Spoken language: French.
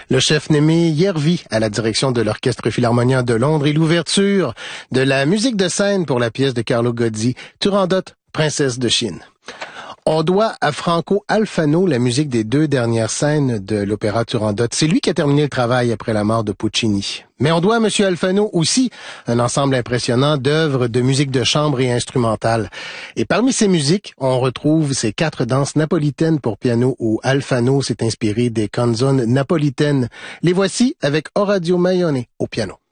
Le chef Némé Järvi à la direction de l'Orchestre Philharmonien de Londres et l'ouverture de la musique de scène pour la pièce de Carlo Gozzi, Turandot, princesse de Chine. On doit à Franco Alfano la musique des 2 dernières scènes de l'opéra Turandot. C'est lui qui a terminé le travail après la mort de Puccini. Mais on doit à M. Alfano aussi un ensemble impressionnant d'œuvres de musique de chambre et instrumentale. Et parmi ces musiques, on retrouve ces 4 danses napolitaines pour piano où Alfano s'est inspiré des canzones napolitaines. Les voici avec Orazio Maione au piano.